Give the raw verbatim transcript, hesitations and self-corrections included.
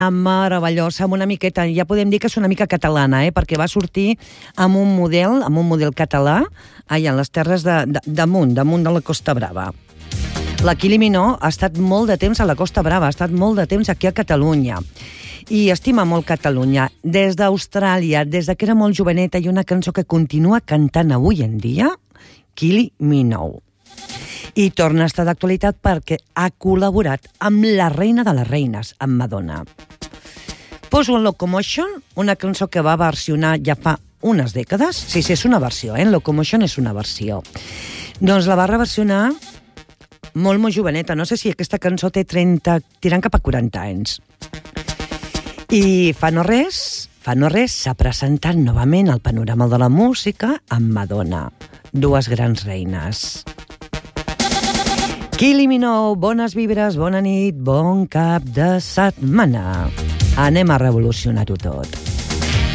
meravellosa, amb una miqueta, ja podem dir que és una mica catalana, eh? Perquè va sortir amb un model, amb un model català, allà en les terres de, de, damunt, damunt de la Costa Brava. La Kylie Minogue ha estat molt de temps a la Costa Brava, ha estat molt de temps aquí a Catalunya. I estima molt Catalunya. Des d'Austràlia, des que era molt joveneta, i una cançó que continua cantant avui en dia, Kylie Minogue. I torna a estar d'actualitat perquè ha col·laborat amb la reina de les reines, amb Madonna. Poso en Locomotion, una cançó que va versionar ja fa unes dècades. Sí, sí, és una versió, eh? En Locomotion és una versió. Doncs la va reversionar molt, molt joveneta. No sé si aquesta cançó té trenta, tirant cap a quaranta anys. I fa no res, fa no res, s'ha presentat novament al panorama de la música amb Madonna. Dues grans reines. Kylie Minogue, bones vibres, bona nit, bon cap de setmana. Anem a revolucionar-ho tot.